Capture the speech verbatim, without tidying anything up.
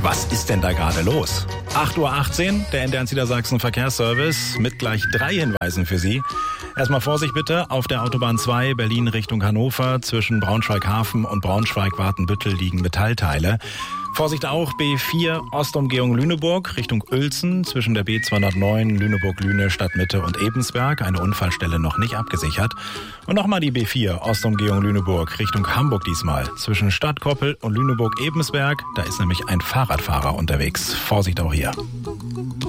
Was ist denn da gerade los? acht Uhr achtzehn, der N D R Niedersachsen Verkehrsservice mit gleich drei Hinweisen für Sie. Erstmal Vorsicht bitte, auf der Autobahn zwei Berlin Richtung Hannover zwischen Braunschweig-Hafen und Braunschweig-Wartenbüttel liegen Metallteile. Vorsicht auch B vier Ostumgehung Lüneburg Richtung Uelzen zwischen der B zweihundertneun Lüneburg-Lüne Stadtmitte und Ebensberg. Eine Unfallstelle noch nicht abgesichert. Und nochmal die B vier Ostumgehung Lüneburg Richtung Hamburg diesmal zwischen Stadtkoppel und Lüneburg-Ebensberg. Da ist nämlich ein Fahrradfahrer unterwegs. Vorsicht auch hier.